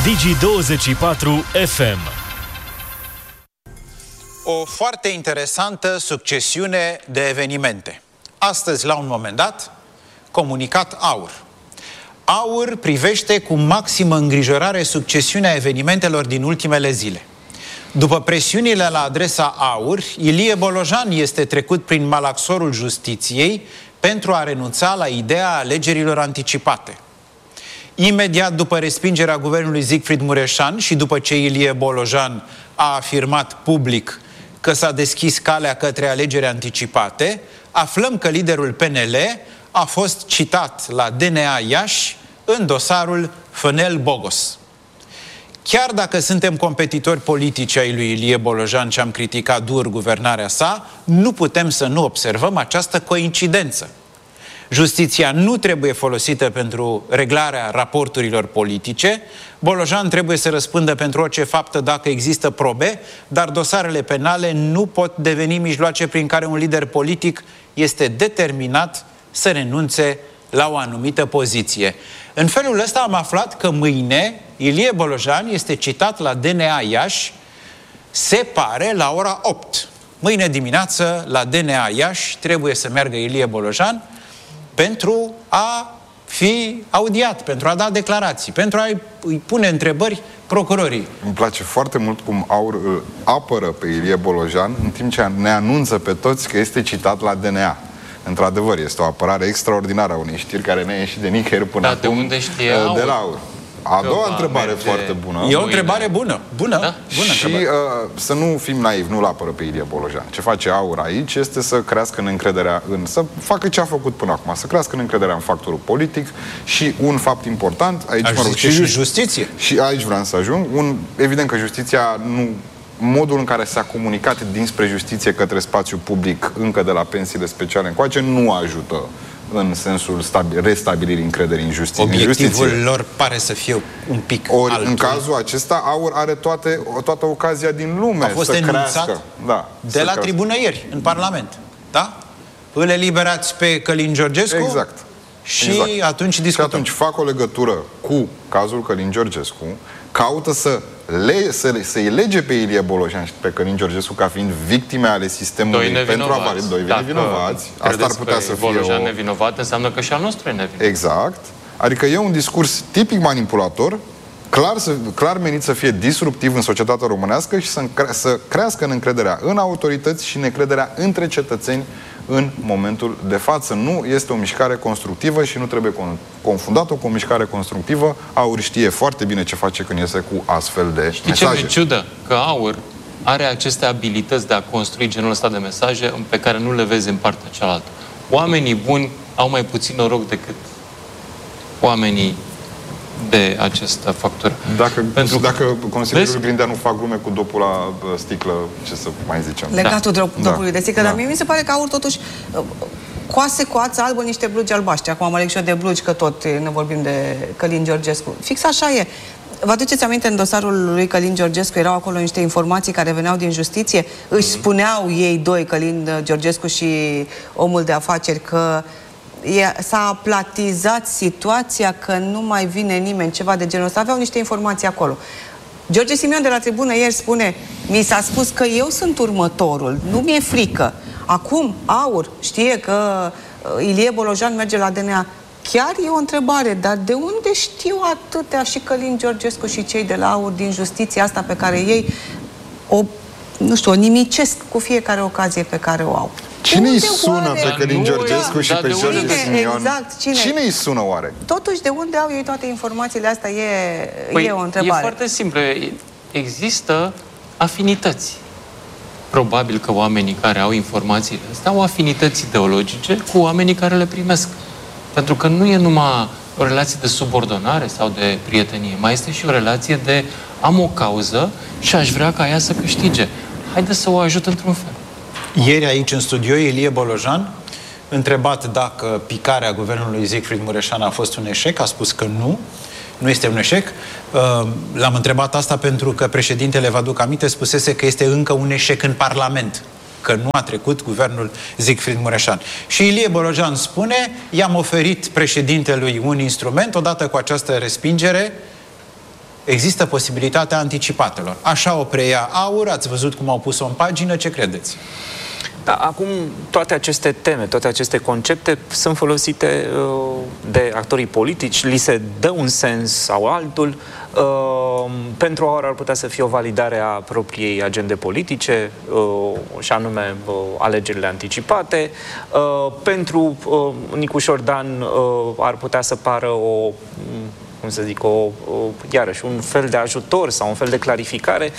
Digi24 FM. O foarte interesantă succesiune de evenimente. Astăzi, la un moment dat, comunicat AUR. AUR privește cu maximă îngrijorare succesiunea evenimentelor din ultimele zile. După presiunile la adresa AUR, Ilie Bolojan este trecut prin malaxorul justiției pentru a renunța la ideea alegerilor anticipate. Imediat după respingerea guvernului Siegfried Mureșan și după ce Ilie Bolojan a afirmat public că s-a deschis calea către alegeri anticipate, aflăm că liderul PNL a fost citat la DNA Iași în dosarul Fănel-Bogos. Chiar dacă suntem competitori politici ai lui Ilie Bolojan și am criticat dur guvernarea sa, nu putem să nu observăm această coincidență. Justiția nu trebuie folosită pentru reglarea raporturilor politice, Bolojan trebuie să răspundă pentru orice faptă dacă există probe, dar dosarele penale nu pot deveni mijloace prin care un lider politic este determinat să renunțe la o anumită poziție. În felul ăsta am aflat că mâine Ilie Bolojan este citat la DNA Iași, se pare, la ora 8. Mâine dimineață, la DNA Iași, trebuie să meargă Ilie Bolojan pentru a fi audiat, pentru a da declarații, pentru a-i pune întrebări procurorii. Îmi place foarte mult cum AUR îl apără pe Ilie Bolojan, în timp ce ne anunță pe toți că este citat la DNA. Într-adevăr, este o apărare extraordinară a unei știri care ne-a ieșit de nicăieri până acum. De unde știe de la AUR. A doua întrebare foarte bună. E o întrebare bună. Bună și să nu fim naivi, nu-l apără pe Ilie Bolojan. Ce face AUR aici este să crească încrederea să facă ce a făcut până acum, să crească încrederea în factorul politic și un fapt important, aici și justiție. Și aici vreau să ajung. Evident că justiția modul în care s-a comunicat dinspre justiție către spațiu public încă de la pensiile speciale încoace nu ajută în sensul restabilirii încrederii în justiție. Obiectivul lor pare să fie un pic altul. În cazul acesta, AUR are toată ocazia din lume a fost să enunțat crească. De la tribună ieri, în Parlament. Da? Îl eliberați pe Călin Georgescu. Exact. Și atunci discutăm. Și atunci fac o legătură cu cazul Călin Georgescu, caută să-i lege pe Ilie Bolojan și pe Călin Georgescu ca fiind victime ale sistemului pentru a valoare doi nevinovați. Asta ar putea să fie Bolojan nevinovat înseamnă că și al nostru e nevinovat. Exact. Adică e un discurs tipic manipulator, clar menit să fie disruptiv în societatea românească și să crească în încrederea în autorități și în încrederea între cetățeni în momentul de față. Nu este o mișcare constructivă și nu trebuie confundată cu o mișcare constructivă. AUR știe foarte bine ce face când iese cu astfel de mesaje. Știi ce mi-e ciudă? Că AUR are aceste abilități de a construi genul ăsta de mesaje pe care nu le vezi în partea cealaltă. Oamenii buni au mai puțin noroc decât oamenii de această factură. Dacă consilierul Grindeanu fac glume cu dopul la sticlă, ce să mai zicem? Legatul dopului de sticlă, dar mie mi se pare că AUR totuși coase cu ață albă niște blugi albaștri. Acum mă leg și eu de blugi, că tot ne vorbim de Călin Georgescu. Fix așa e. Vă aduceți aminte, în dosarul lui Călin Georgescu erau acolo niște informații care veneau din justiție? Își spuneau ei doi, Călin Georgescu și omul de afaceri, că s-a platizat situația, că nu mai vine nimeni, ceva de genul ăsta. Aveau niște informații acolo. George Simion de la tribună ieri spune: mi s-a spus că eu sunt următorul, nu mi-e frică. Acum AUR știe că Ilie Bolojan merge la DNA. Chiar e o întrebare, dar de unde știu atâtea și Călin Georgescu și cei de la AUR din justiția asta pe care ei o nimicesc cu fiecare ocazie pe care o au? Cine îi sună pe Călin Georgescu și pe George Simion? Exact, cine îi sună oare? Totuși, de unde au ei toate informațiile astea? E o întrebare. E foarte simplu. Există afinități. Probabil că oamenii care au informațiile astea au afinități ideologice cu oamenii care le primesc. Pentru că nu e numai o relație de subordonare sau de prietenie, mai este și o relație de am o cauză și aș vrea ca ea să câștige. Haideți să o ajut într-un fel. Ieri aici în studio, Ilie Bolojan, întrebat dacă picarea guvernului Siegfried Mureșan a fost un eșec, a spus că nu este un eșec. L-am întrebat asta pentru că președintele, vă aduc aminte, spusese că este încă un eșec în Parlament, că nu a trecut guvernul Siegfried Mureșan. Și Ilie Bolojan spune: i-am oferit președintelui un instrument, odată cu această respingere există posibilitatea anticipatelor. Așa o preia AUR, ați văzut cum au pus-o în pagină, ce credeți? Da, acum toate aceste teme, toate aceste concepte sunt folosite de actorii politici, li se dă un sens sau altul. Pentru AUR ar putea să fie o validare a propriei agende politice, și anume alegerile anticipate. Pentru Nicu Șordan ar putea să pară iarăși un fel de ajutor sau un fel de clarificare.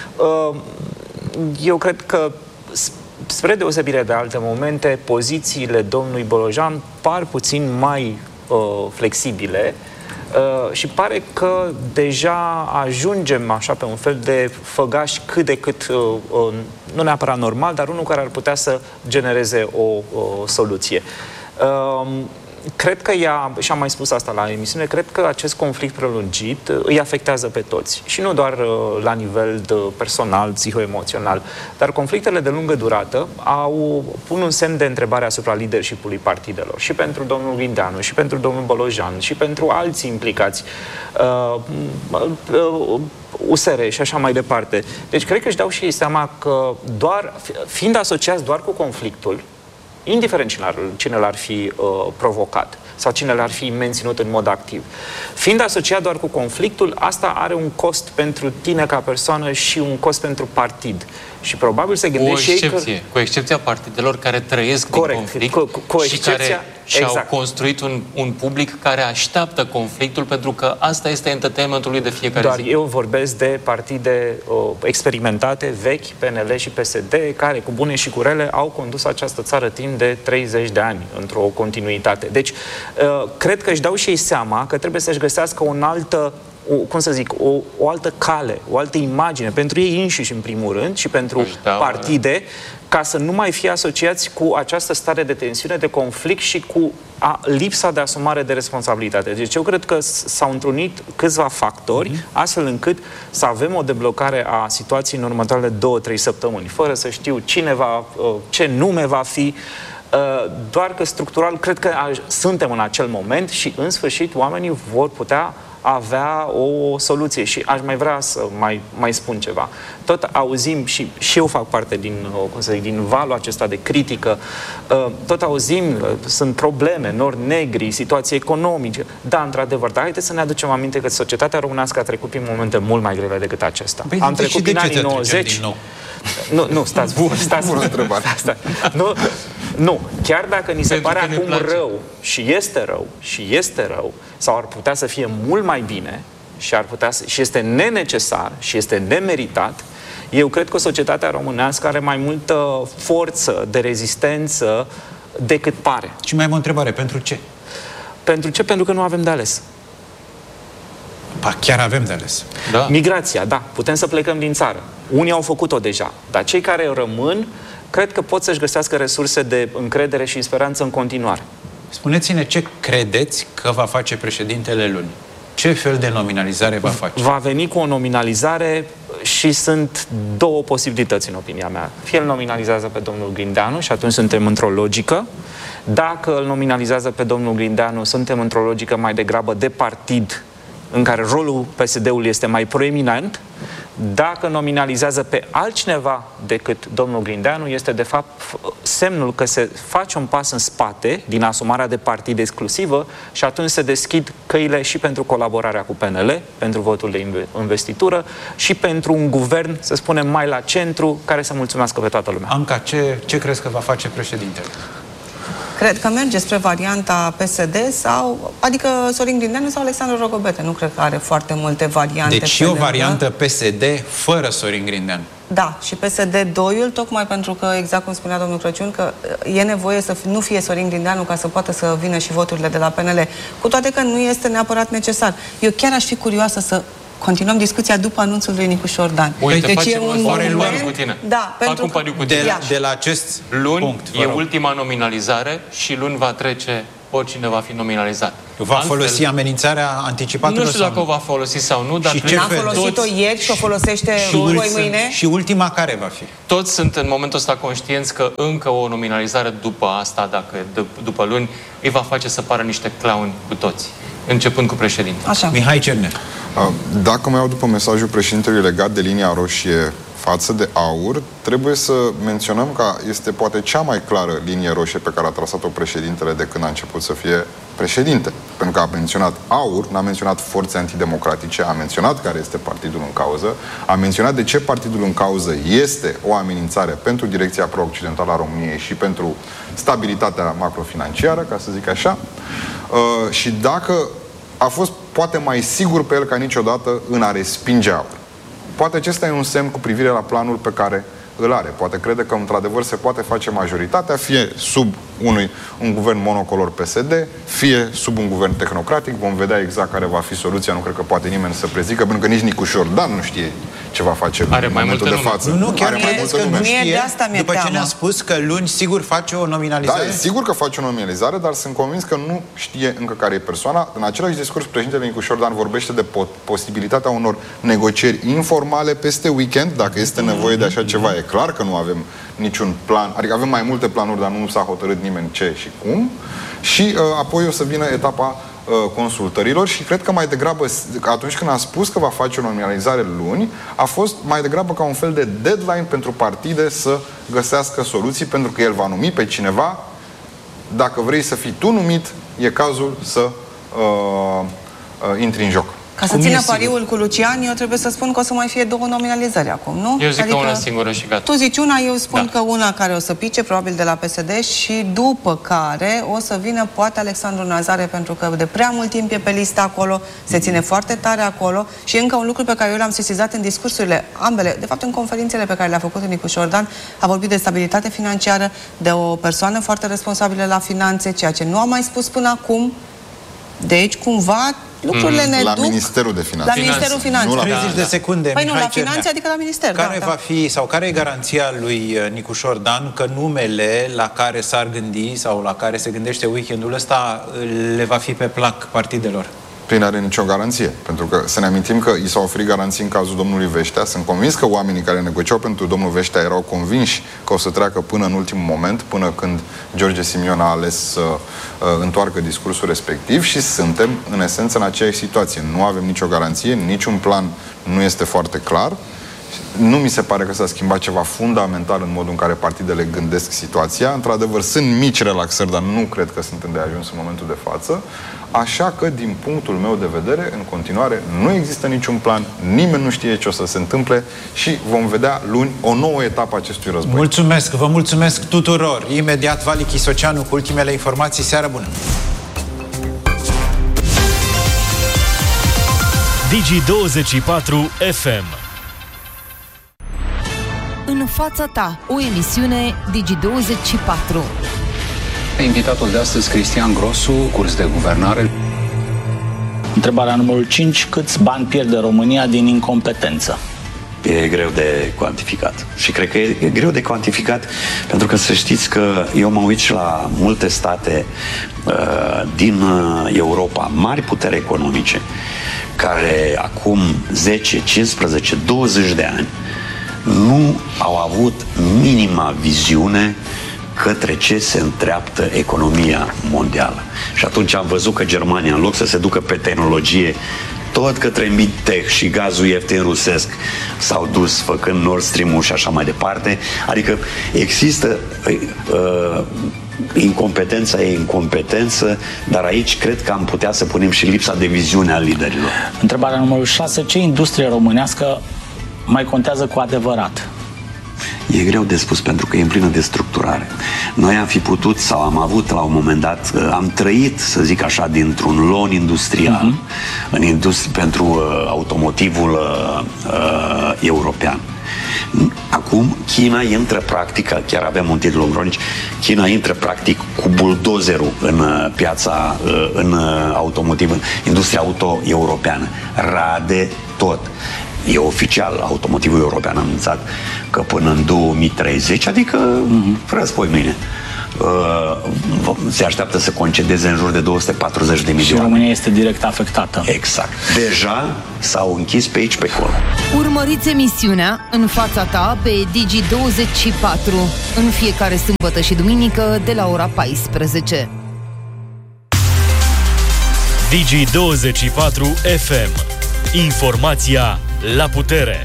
Eu cred că, spre deosebire de alte momente, pozițiile domnului Bolojan par puțin mai flexibile și pare că deja ajungem așa pe un fel de făgaș cât de cât, nu neapărat normal, dar unul care ar putea să genereze o soluție. Cred că și am mai spus asta la emisiune, cred că acest conflict prelungit îi afectează pe toți. Și nu doar la nivel personal, psihoemoțional, dar conflictele de lungă durată pun un semn de întrebare asupra leadership-ului partidelor. Și pentru domnul Grindeanu, și pentru domnul Bolojan, și pentru alții implicați, USR și așa mai departe. Deci cred că își dau și ei seama că fiind asociați doar cu conflictul, indiferent cine l-ar fi provocat sau cine l-ar fi menținut în mod activ. Fiind asociat doar cu conflictul, asta are un cost pentru tine ca persoană și un cost pentru partid. Și probabil se gândește cu excepția partidelor care trăiesc din conflict și care și-au construit un public care așteaptă conflictul, pentru că asta este entertainmentul lui de fiecare zi. Eu vorbesc de partide experimentate, vechi, PNL și PSD, care cu bune și cu rele au condus această țară timp de 30 de ani, într-o continuitate. Deci, cred că își dau și ei seama că trebuie să-și găsească o altă cale, o altă imagine pentru ei înșiși în primul rând și pentru partide, ca să nu mai fie asociați cu această stare de tensiune, de conflict și cu lipsa de asumare de responsabilitate. Deci eu cred că s-au întrunit câțiva factori, astfel încât să avem o deblocare a situației în următoarele 2-3 săptămâni, fără să știu ce nume va fi. Doar că structural cred că suntem în acel moment și în sfârșit oamenii vor putea avea o soluție. Și aș mai vrea să mai spun ceva. Tot auzim și eu fac parte din valul acesta de critică, tot auzim, sunt probleme, nori negri, situații economice. Da, într-adevăr, dar haideți să ne aducem aminte că societatea românească a trecut prin momente mult mai grele decât acesta. Am trecut prin anii 90. Nu, stați. Bună întrebare. Nu, chiar dacă ni se pare acum rău și este rău, sau ar putea să fie mult mai bine și este nenecesar și este nemeritat, eu cred că societatea românească are mai multă forță de rezistență decât pare. Și mai am o întrebare, pentru ce? Pentru ce? Pentru că nu avem de ales. Chiar avem de ales. Da. Migrația, da, putem să plecăm din țară. Unii au făcut-o deja, dar cei care rămân cred că pot să-și găsească resurse de încredere și speranță în continuare. Spuneți-ne ce credeți că va face președintele luni. Ce fel de nominalizare va face? Va veni cu o nominalizare și sunt două posibilități în opinia mea. Fie îl nominalizează pe domnul Grindeanu și atunci suntem într-o logică. Dacă îl nominalizează pe domnul Grindeanu, suntem într-o logică mai degrabă de partid, în care rolul PSD-ului este mai proeminent. Dacă nominalizează pe altcineva decât domnul Grindeanu, este de fapt semnul că se face un pas în spate din asumarea de partid exclusivă și atunci se deschid căile și pentru colaborarea cu PNL, pentru votul de investitură și pentru un guvern, să spunem, mai la centru, care să mulțumească pe toată lumea. Anca, ce crezi că va face președintele? Cred că merge spre varianta PSD adică Sorin Grindeanu sau Alexandru Rogobete. Nu cred că are foarte multe variante. Deci și o variantă PSD fără Sorin Grindeanu. Da, și PSD-2-ul, tocmai pentru că, exact cum spunea domnul Crăciun, că e nevoie să nu fie Sorin Grindeanu ca să poată să vină și voturile de la PNL. Cu toate că nu este neapărat necesar. Eu chiar aș fi curioasă să continuăm discuția după anunțul lui Nicu Șordan. Uite, deci facem un pariu cu tine. Da, fac un pariu cu tine. De la acest punct, e ultima nominalizare și luni va trece oricine va fi nominalizat. Va folosi amenințarea anticipată? Nu știu dacă o va folosi sau nu, dar n-a folosit-o ieri și o folosește mâine? Și ultima care va fi? Toți sunt în momentul ăsta conștienți că încă o nominalizare după asta, după luni, îi va face să pară niște clown cu toți, începând cu președintele. Mihai Cernea. Dacă mă iau după mesajul președintelui legat de linia roșie față de AUR, trebuie să menționăm că este poate cea mai clară linie roșie pe care a trasat-o președintele de când a început să fie președinte. Pentru că a menționat AUR, n-a menționat forțe antidemocratice, a menționat care este partidul în cauză, a menționat de ce partidul în cauză este o amenințare pentru direcția pro-occidentală a României și pentru stabilitatea macrofinanciară, ca să zic așa, și dacă a fost poate mai sigur pe el ca niciodată în a respinge AUR. Poate acesta e un semn cu privire la planul pe care îl are. Poate crede că, într-adevăr, se poate face majoritatea, fie sub un guvern monocolor PSD, fie sub un guvern tehnocratic. Vom vedea exact care va fi soluția. Nu cred că poate nimeni să prezică, pentru că nici Nicu Șordan nu știe ce va face în momentul de față. Nu, chiar are mai multă lume. Nu știe, după ce ne-a spus că luni sigur face o nominalizare? Da, e sigur că face o nominalizare, dar sunt convins că nu știe încă care e persoana. În același discurs, președintele Nicu Șordan vorbește de posibilitatea unor negocieri informale peste weekend, dacă este nevoie de așa ceva. E clar că nu avem niciun plan, adică avem mai multe planuri, dar nu s-a hotărât nimeni ce și cum. Și apoi o să vină etapa consultărilor și cred că mai degrabă, atunci când a spus că va face o nominalizare luni, a fost mai degrabă ca un fel de deadline pentru partide să găsească soluții, pentru că el va numi pe cineva. Dacă vrei să fii tu numit, e cazul să intri în joc. Ca să țină pariul cu Lucian, eu trebuie să spun că o să mai fie 2 nominalizări acum, nu? Eu zic că una singură și gata. Tu zici una, eu spun că una care o să pice, probabil de la PSD, și după care o să vină poate Alexandru Nazare, pentru că de prea mult timp e pe listă acolo, se ține foarte tare acolo și încă un lucru pe care eu l-am sesizat în discursurile ambele, de fapt în conferințele pe care le-a făcut Nicu Șordan, a vorbit de stabilitate financiară, de o persoană foarte responsabilă la finanțe, ceea ce nu a mai spus până acum. Deci, cumva, lucrurile ne la duc... Ministerul de Finanțe. La Ministerul Finanțelor. 30 de secunde. Păi nu, la Cernea. finanțe, adică la minister. Care va fi, sau care e garanția lui Nicu Șordan că numele la care s-ar gândi sau la care se gândește weekendul ăsta le va fi pe plac partidelor? Nu are nicio garanție. Pentru că să ne amintim că i s-au oferit garanții în cazul domnului Veștea. Sunt convins că oamenii care negociau pentru domnul Veștea erau convinși că o să treacă până în ultimul moment, până când George Simion a ales să întoarcă discursul respectiv și suntem în esență în aceeași situație. Nu avem nicio garanție, niciun plan nu este foarte clar. Nu mi se pare că s-a schimbat ceva fundamental în modul în care partidele gândesc situația. Într-adevăr, sunt mici relaxări, dar nu cred că sunt îndeajuns în momentul de față. Așa că, din punctul meu de vedere, în continuare, nu există niciun plan, nimeni nu știe ce o să se întâmple și vom vedea luni o nouă etapă a acestui război. Mulțumesc, vă mulțumesc tuturor. Imediat, Vali Chisoceanu cu ultimele informații. Seară bună! Digi24 FM. În fața ta, o emisiune Digi24. Invitatul de astăzi, Cristian Grosu, curs de guvernare. Întrebarea numărul 5. Câți bani pierde România din incompetență? E greu de cuantificat. Și cred că e greu de cuantificat pentru că să știți că eu mă uit și la multe state din Europa, mari puteri economice, care acum 10, 15, 20 de ani nu au avut minima viziune către ce se îndreaptă economia mondială. Și atunci am văzut că Germania, în loc să se ducă pe tehnologie tot către mid-tech și gazul ieftin rusesc, s-au dus făcând Nord Stream-ul și așa mai departe. Adică există incompetența e incompetență, dar aici cred că am putea să punem și lipsa de viziune a liderilor. Întrebarea numărul 6. Ce industrie românească mai contează cu adevărat? E greu de spus pentru că e în plină destructurare. Noi am fi putut sau am avut la un moment dat, am trăit, să zic așa, dintr-un lon industrial în pentru automotivul european. Acum China intră practic, chiar avem un titlu în cronici, China intră practic cu buldozerul în piața, în automotiv, în industria auto europeană. Rade tot. E oficial, automotivul european a anunțat că până în 2030, adică răspoi mâine, se așteaptă să concedeze în jur de 240 de milioane. Și România este direct afectată. Exact. Deja s-au închis pe aici, pe acolo. Urmăriți emisiunea În fața ta pe Digi24 în fiecare sâmbătă și duminică de la ora 14. Digi24 FM. Informația la putere.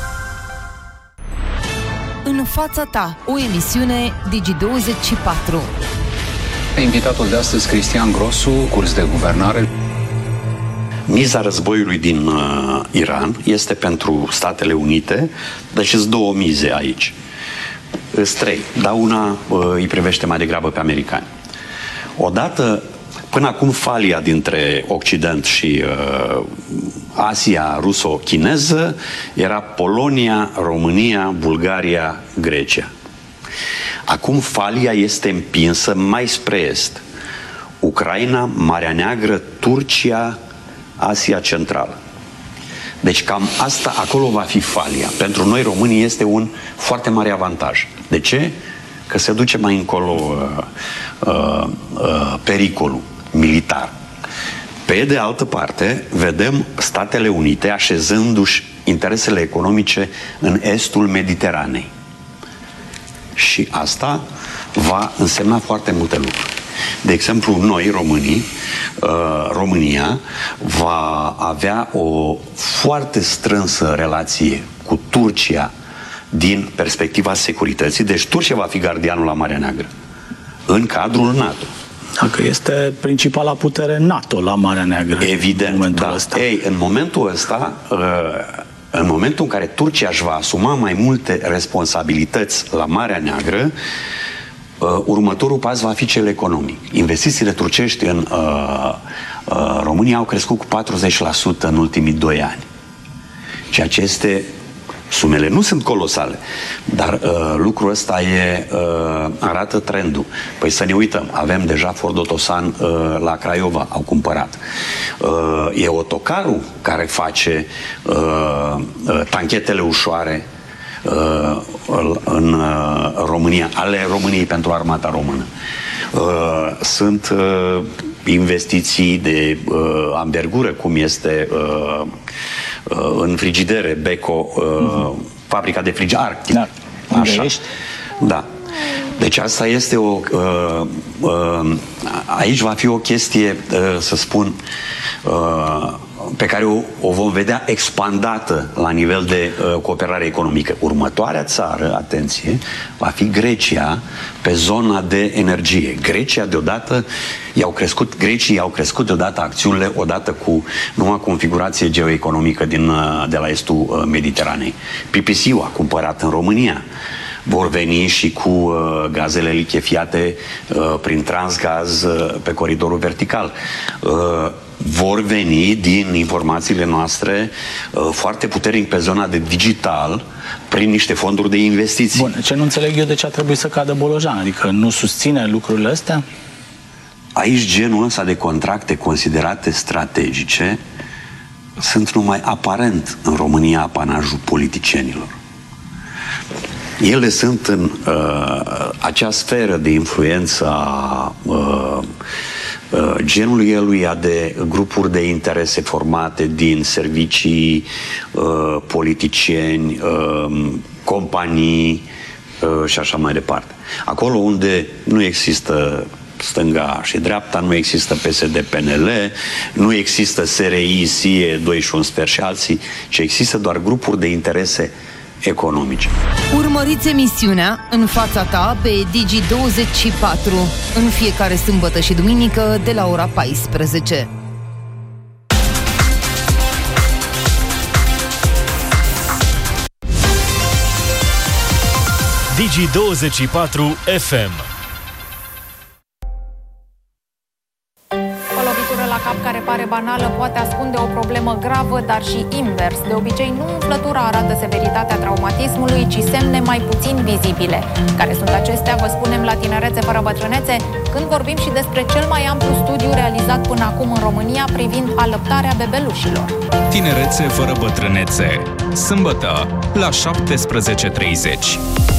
În fața ta, o emisiune Digi24. Invitatul de astăzi, Cristian Grosu, curs de guvernare. Miza războiului din Iran este pentru Statele Unite, deci sunt două mize aici. Sunt trei, dar una îi privește mai degrabă pe americani. Odată, până acum falia dintre Occident și Asia ruso-chineză era Polonia, România, Bulgaria, Grecia. Acum falia este împinsă mai spre est. Ucraina, Marea Neagră, Turcia, Asia Centrală. Deci cam asta, acolo va fi falia. Pentru noi românii este un foarte mare avantaj. De ce? Că se duce mai încolo pericolul militar. Pe de altă parte, vedem Statele Unite așezându-și interesele economice în estul Mediteranei. Și asta va însemna foarte multe lucruri. De exemplu, noi, românii, România va avea o foarte strânsă relație cu Turcia din perspectiva securității. Deci Turcia va fi gardianul la Marea Neagră în cadrul NATO. Dacă este principala putere NATO la Marea Neagră. Evident, da. Ei, în momentul ăsta, în momentul în care Turcia își va asuma mai multe responsabilități la Marea Neagră, următorul pas va fi cel economic. Investițiile turcești în România au crescut cu 40% în ultimii 2 ani. Ceea ce este... Sumele nu sunt colosale, dar lucrul ăsta arată trendul. Păi să ne uităm, avem deja Ford Otosan la Craiova, au cumpărat. E autocarul care face tanchetele ușoare în România, ale României pentru armata română. Sunt investiții de anvergură, cum este în frigidere, Beko, fabrica de frigidere Arctic. Da. Așa. Da. Deci asta este o... aici va fi o chestie, să spun, pe care o vom vedea expandată la nivel de cooperare economică. Următoarea țară, atenție, va fi Grecia pe zona de energie. Grecia deodată Grecii au crescut deodată acțiunile odată cu noua configurație geoeconomică de la estul Mediteranei. PPC-ul a cumpărat în România. Vor veni și cu gazele lichefiate prin Transgaz pe coridorul vertical. Vor veni, din informațiile noastre, foarte puternic pe zona de digital, prin niște fonduri de investiții. Bun, ce nu înțeleg eu de ce a trebuit să cadă Bolojan? Adică nu susține lucrurile astea? Aici genul ăsta de contracte considerate strategice sunt numai aparent în România apanajul politicienilor. Ele sunt în acea sferă de influență a genului eluia de grupuri de interese formate din servicii, politicieni, companii și așa mai departe. Acolo unde nu există stânga și dreapta, nu există PSD-PNL, nu există SRI, SIE, 2 și un sfert și alții, ci există doar grupuri de interese economice. Urmăriți emisiunea În fața ta pe Digi24 în fiecare sâmbătă și duminică de la ora 14. Digi24 FM. Care pare banală poate ascunde o problemă gravă, dar și invers. De obicei, nu umflătura arată severitatea traumatismului, ci semne mai puțin vizibile. Care sunt acestea, vă spunem la Tinerețe fără bătrânețe, când vorbim și despre cel mai amplu studiu realizat până acum în România privind alăptarea bebelușilor. Tinerețe fără bătrânețe, sâmbătă la 17:30.